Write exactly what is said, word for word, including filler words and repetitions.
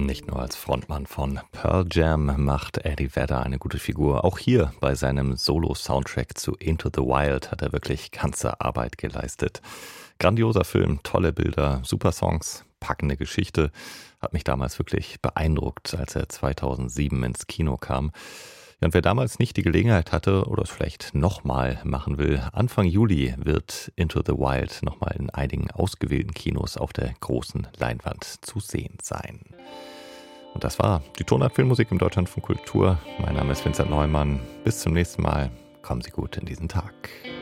Nicht nur als Frontmann von Pearl Jam macht Eddie Vedder eine gute Figur. Auch hier bei seinem Solo-Soundtrack zu Into the Wild hat er wirklich ganze Arbeit geleistet. Grandioser Film, tolle Bilder, super Songs, packende Geschichte. Hat mich damals wirklich beeindruckt, als er zweitausendsieben ins Kino kam. Ja, und wer damals nicht die Gelegenheit hatte oder es vielleicht nochmal machen will, Anfang Juli wird Into the Wild nochmal in einigen ausgewählten Kinos auf der großen Leinwand zu sehen sein. Und das war die Tonart Filmmusik im Deutschlandfunk Kultur. Mein Name ist Vincent Neumann. Bis zum nächsten Mal. Kommen Sie gut in diesen Tag.